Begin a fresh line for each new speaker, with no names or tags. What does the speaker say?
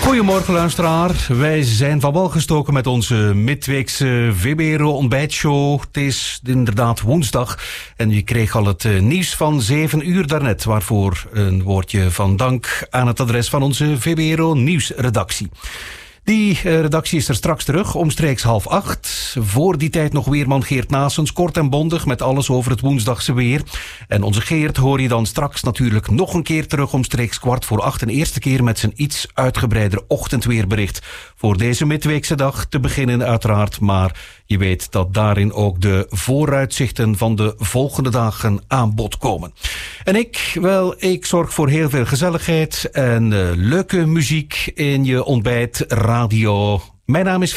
Goedemorgen luisteraar, wij zijn van wal gestoken met onze midweekse VBRO ontbijtshow. Het is inderdaad woensdag en je kreeg al het nieuws van 7 uur daarnet, waarvoor een woordje van dank aan het adres van onze VBRO nieuwsredactie. Die redactie is er straks terug, omstreeks 7:30. Voor die tijd nog weerman Geert Naessens, kort en bondig met alles over het woensdagse weer. En onze Geert hoor je dan straks natuurlijk nog een keer terug, omstreeks 7:15. Een eerste keer met zijn iets uitgebreider ochtendweerbericht. Voor deze midweekse dag te beginnen uiteraard, maar je weet dat daarin ook de vooruitzichten van de volgende dagen aan bod komen. En ik zorg voor heel veel gezelligheid en leuke muziek in je ontbijt radio. Mijn naam is